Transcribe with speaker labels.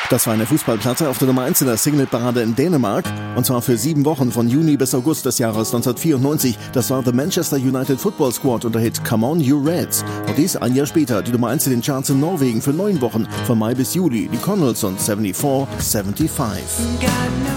Speaker 1: Das war eine Fußballplatte auf der Nummer 1 in der Singleparade in Dänemark. Und zwar für 7 Wochen von Juni bis August des Jahres 1994. Das war The Manchester United Football Squad und der Hit Come On You Reds. Und dies ein Jahr später die Nummer 1 in den Charts in Norwegen für 9 Wochen von Mai bis Juli. Die Connells und 74, 75.